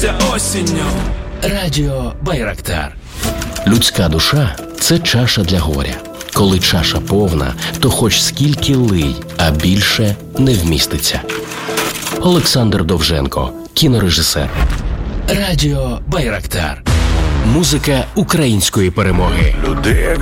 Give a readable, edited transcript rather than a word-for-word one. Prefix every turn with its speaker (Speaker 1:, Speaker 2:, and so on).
Speaker 1: повернеться осінню.
Speaker 2: Радіо Байрактар. Людська душа – це чаша для горя. Коли чаша повна, то хоч скільки лий, а більше не вміститься. Олександр Довженко, кінорежисер. Радіо Байрактар. Музика української перемоги.
Speaker 3: Люди як